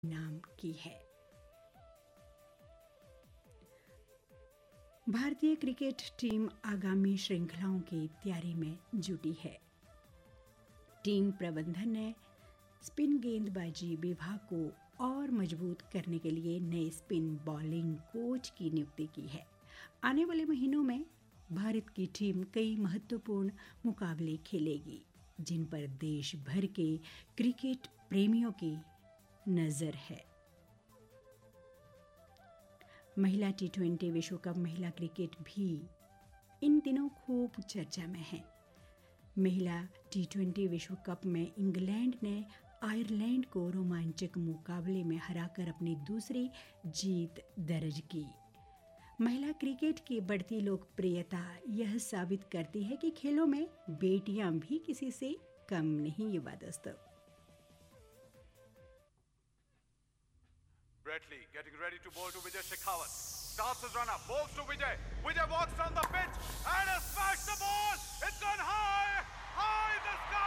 नाम की है। भारतीय क्रिकेट टीम आगामी श्रृंखलाओं की तैयारी में जुटी है। टीम प्रबंधन ने स्पिन गेंदबाजी विभाग को और मजबूत करने के लिए नए स्पिन बॉलिंग कोच की नियुक्ति की है। आने वाले महीनों में भारत की टीम कई महत्वपूर्ण मुकाबले खेलेगी, जिन पर देश भर के क्रिकेट प्रेमियों की नजर है। महिला टी20 विश्व कप महिला क्रिकेट भी इन दिनों खूब चर्चा में है। महिला टी20 विश्व कप में इंग्लैंड ने आयरलैंड को रोमांचक मुकाबले में हराकर अपनी दूसरी जीत दर्ज की। महिला क्रिकेट की बढ़ती लोकप्रियता यह साबित करती है कि खेलों में बेटियां भी किसी से कम नहीं। ये बात वास्तव। Bradley getting ready to bowl to Vijay Shekhawat. Starts his run up, bowls to Vijay. Vijay walks down the pitch and has smashed the ball. It's gone high, high in the sky.